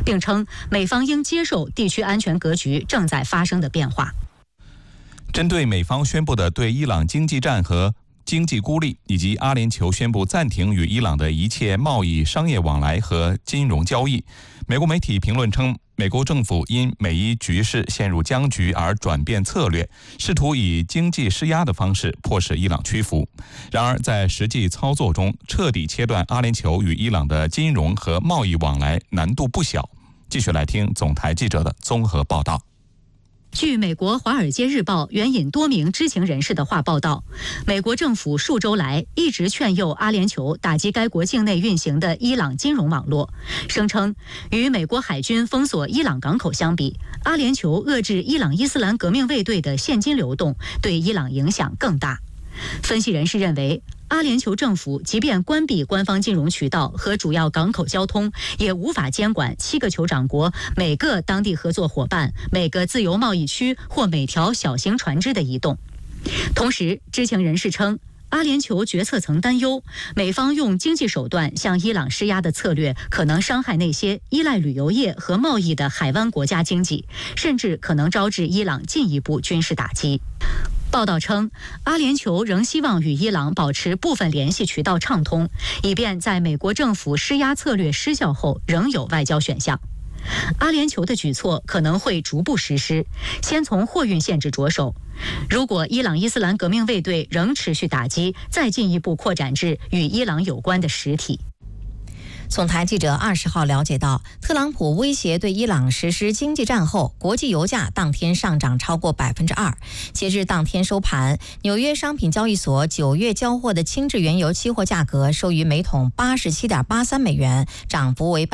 并称美方应接受地区安全格局正在发生的变化。 针对美方宣布的对伊朗经济战和经济孤立，以及阿联酋宣布暂停与伊朗的一切贸易、商业往来和金融交易，美国媒体评论称，美国政府因美伊局势陷入僵局而转变策略，试图以经济施压的方式迫使伊朗屈服。然而，在实际操作中，彻底切断阿联酋与伊朗的金融和贸易往来难度不小。继续来听总台记者的综合报道。 据美国《华尔街日报》援引多名知情人士的话报道，美国政府数周来一直劝诱阿联酋打击该国境内运行的伊朗金融网络，声称与美国海军封锁伊朗港口相比，阿联酋遏制伊朗伊斯兰革命卫队的现金流动对伊朗影响更大。分析人士认为，阿联酋政府即便关闭官方金融渠道和主要港口交通，也无法监管7个酋长国每个当地合作伙伴、每个自由贸易区或每条小型船只的移动。同时，知情人士称，阿联酋决策层担忧，美方用经济手段向伊朗施压的策略可能伤害那些依赖旅游业和贸易的海湾国家经济，甚至可能招致伊朗进一步军事打击。报道称，阿联酋仍希望与伊朗保持部分联系渠道畅通，以便在美国政府施压策略失效后仍有外交选项。阿联酋的举措可能会逐步实施，先从货运限制着手。如果伊朗伊斯兰革命卫队仍持续打击，再进一步扩展至与伊朗有关的实体。 总台记者20号了解到，特朗普威胁对伊朗实施经济战后，国际油价当天上涨超过 2%。截至当天收盘，纽约商品交易所9月交货的轻质原油期货价格收于每桶 87.83 美元，涨幅为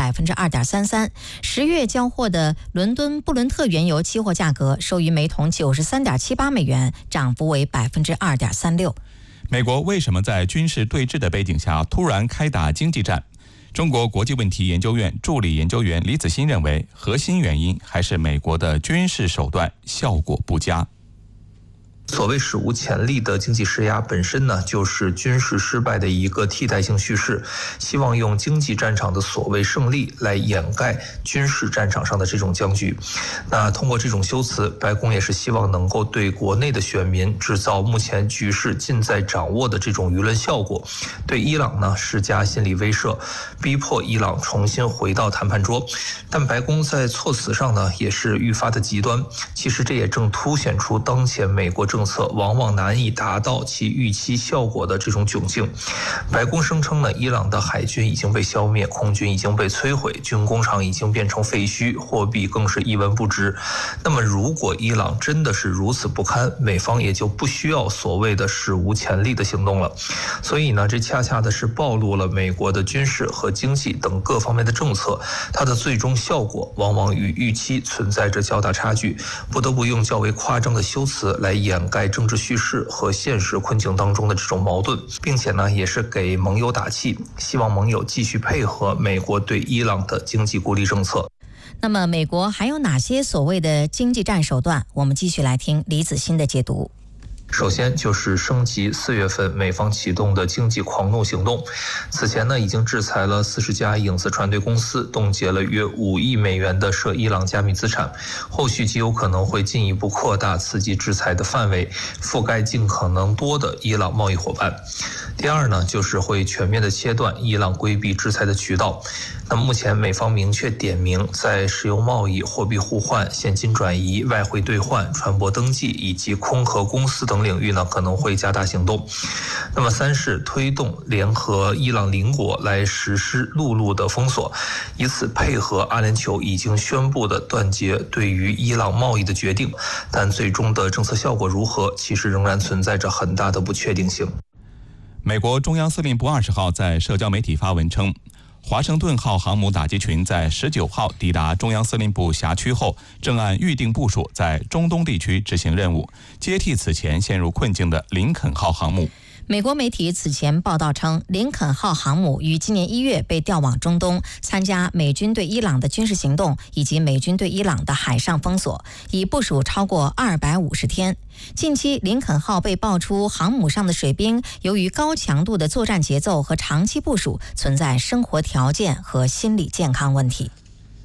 2.33%。10月交货的伦敦布伦特原油期货价格收于每桶 93.78 美元，涨幅为 2.36%。 美国为什么在军事对峙的背景下突然开打经济战？中国国际问题研究院助理研究员李子欣认为，核心原因还是美国的军事手段效果不佳。 所谓史无前例的经济施压本身呢，就是军事失败的一个替代性叙事，希望用经济战场的所谓胜利来掩盖军事战场上的这种僵局。那通过这种修辞，白宫也是希望能够对国内的选民制造目前局势尽在掌握的这种舆论效果，对伊朗呢施加心理威慑，逼迫伊朗重新回到谈判桌。但白宫在措辞上呢也是愈发的极端，其实这也正凸显出当前美国政策往往难以达到其预期效果的这种窘境。白宫声称呢，伊朗的海军已经被消灭，空军已经被摧毁，军工厂已经变成废墟，货币更是一文不值。那么如果伊朗真的是如此不堪，美方也就不需要所谓的史无前例的行动了。所以呢，这恰恰的是暴露了美国的军事和经济等各方面的政策，它的最终效果往往与预期存在着较大差距，不得不用较为夸张的修辞来掩盖政治叙事和现实困境当中的这种矛盾，并且呢，也是给盟友打气，希望盟友继续配合美国对伊朗的经济孤立政策。 那么，美国还有哪些所谓的经济战手段？我们继续来听李子欣的解读。 首先就是升级4月份美方启动的经济狂怒行动，此前呢已经制裁了40家影子船队公司，冻结了约5亿美元的涉伊朗加密资产，后续极有可能会进一步扩大刺激制裁的范围，覆盖尽可能多的伊朗贸易伙伴。第二呢，就是会全面的切断伊朗规避制裁的渠道。那目前美方明确点名，在石油贸易、货币互换、现金转移、外汇兑换、船舶登记以及空壳公司等领域呢，可能会加大行动。那么三是推动联合伊朗邻国来实施陆路的封锁，以此配合阿联酋已经宣布的断绝对于伊朗贸易的决定，但最终的政策效果如何，其实仍然存在着很大的不确定性。 美国中央司令部20号在社交媒体发文称，华盛顿号航母打击群在19号抵达中央司令部辖区后，正按预定部署在中东地区执行任务，接替此前陷入困境的林肯号航母。 美国媒体此前报道称，林肯号航母于今年1月被调往中东，参加美军对伊朗的军事行动以及美军对伊朗的海上封锁，已部署超过250天。近期，林肯号被爆出航母上的水兵由于高强度的作战节奏和长期部署，存在生活条件和心理健康问题。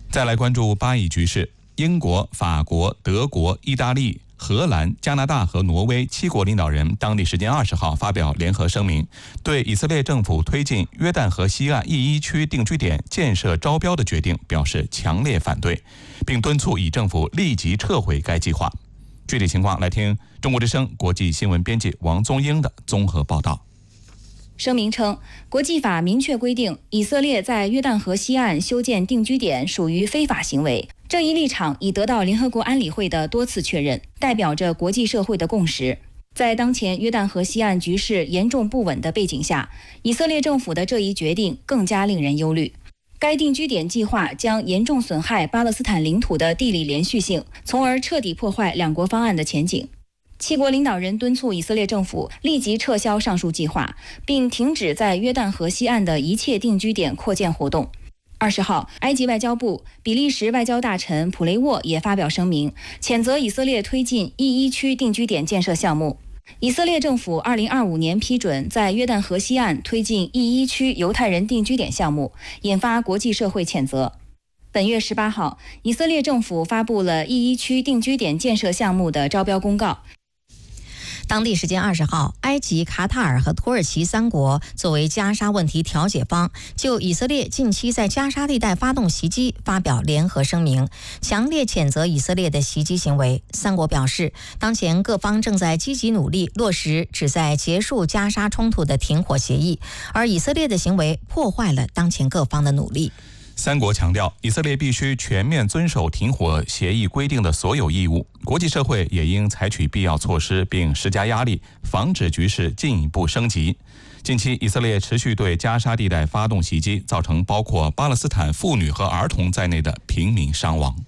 再来关注巴以局势，英国、法国、德国、意大利、荷兰、加拿大和挪威7国领导人当地时间20号发表联合声明，对以色列政府推进约旦河西岸E1区定居点建设招标的决定表示强烈反对，并敦促以政府立即撤回该计划。具体情况来听中国之声国际新闻编辑王宗英的综合报道。 声明称，国际法明确规定，以色列在约旦河西岸修建定居点属于非法行为。这一立场已得到联合国安理会的多次确认，代表着国际社会的共识。在当前约旦河西岸局势严重不稳的背景下，以色列政府的这一决定更加令人忧虑。该定居点计划将严重损害巴勒斯坦领土的地理连续性，从而彻底破坏两国方案的前景。7国领导人敦促以色列政府立即撤销上述计划，并停止在约旦河西岸的一切定居点扩建活动。20号，埃及外交部、比利时外交大臣普雷沃也发表声明，谴责以色列推进E1区定居点建设项目。以色列政府2025年批准在约旦河西岸推进E1区犹太人定居点项目，引发国际社会谴责。本月18号，以色列政府发布了E1区定居点建设项目的招标公告。 当地时间20号，埃及、卡塔尔和土耳其3国作为加沙问题调解方，就以色列近期在加沙地带发动袭击发表联合声明，强烈谴责以色列的袭击行为。3国表示，当前各方正在积极努力落实旨在结束加沙冲突的停火协议，而以色列的行为破坏了当前各方的努力。 3国强调，以色列必须全面遵守停火协议规定的所有义务，国际社会也应采取必要措施并施加压力，防止局势进一步升级。近期，以色列持续对加沙地带发动袭击，造成包括巴勒斯坦妇女和儿童在内的平民伤亡。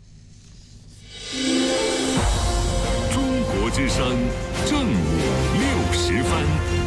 中国之声正午60分。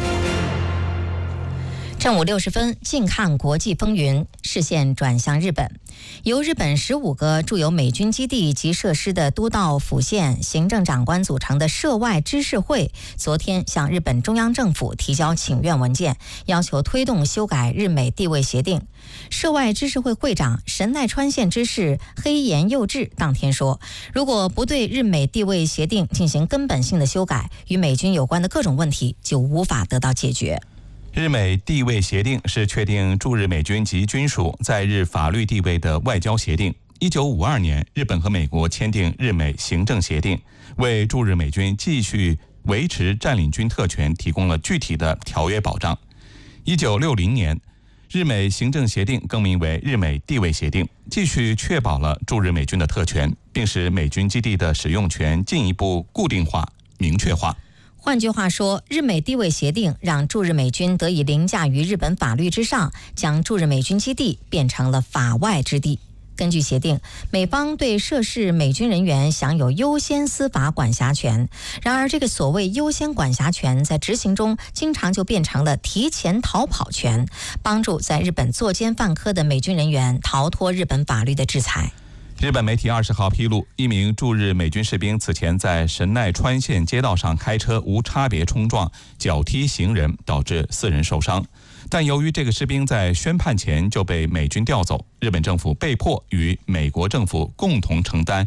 正午60分，近看国际风云，视线转向日本。由日本15个驻有美军基地及设施的都道府县行政长官组成的涉外知事会，昨天向日本中央政府提交请愿文件，要求推动修改日美地位协定。涉外知事会会长神奈川县知事黑岩佑治当天说，如果不对日美地位协定进行根本性的修改，与美军有关的各种问题就无法得到解决。 日美地位协定是确定驻日美军及军属在日法律地位的外交协定。1952年，日本和美国签订日美行政协定，为驻日美军继续维持占领军特权提供了具体的条约保障。1960年，日美行政协定更名为日美地位协定，继续确保了驻日美军的特权，并使美军基地的使用权进一步固定化、明确化。 换句话说，日美地位协定让驻日美军得以凌驾于日本法律之上，将驻日美军基地变成了法外之地。根据协定，美方对涉事美军人员享有优先司法管辖权。然而，这个所谓优先管辖权在执行中经常就变成了提前逃跑权，帮助在日本作奸犯科的美军人员逃脱日本法律的制裁。 日本媒体20号披露，一名驻日美军士兵此前在神奈川县街道上开车无差别冲撞、脚踢行人，导致4人受伤。但由于这个士兵在宣判前就被美军调走，日本政府被迫与美国政府共同承担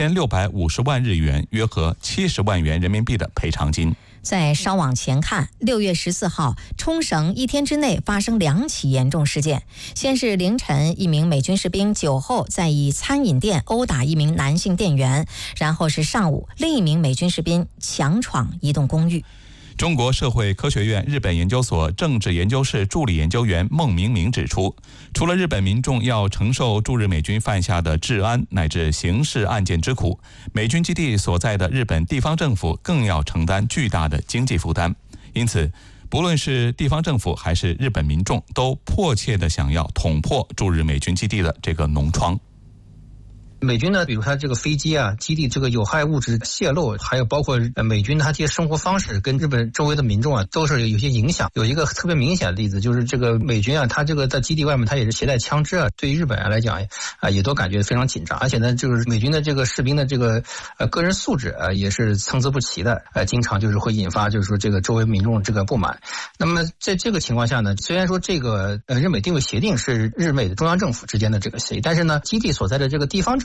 1650万日元，约合70万元人民币的赔偿金。 再稍往前看，6月14号，冲绳一天之内发生2起严重事件。先是凌晨，一名美军士兵酒后在一餐饮店殴打一名男性店员，然后是上午，另一名美军士兵强闯一栋公寓。 中国社会科学院日本研究所政治研究室助理研究员孟明明指出，除了日本民众要承受驻日美军犯下的治安乃至刑事案件之苦，美军基地所在的日本地方政府更要承担巨大的经济负担。因此，不论是地方政府还是日本民众，都迫切地想要捅破驻日美军基地的这个脓疮。 美军呢，比如它这个飞机啊，基地这个有害物质泄漏，还有包括美军它这些生活方式跟日本周围的民众啊，都是有些影响。有一个特别明显的例子，就是这个美军啊，它这个在基地外面，它也是携带枪支啊，对于日本人来讲啊，也都感觉非常紧张。而且呢，就是美军的这个士兵的这个个人素质啊，也是参差不齐的，经常就是会引发就是说这个周围民众这个不满。那么在这个情况下呢，虽然说这个日美定位协定是日美的中央政府之间的这个协议，但是呢，基地所在的这个地方政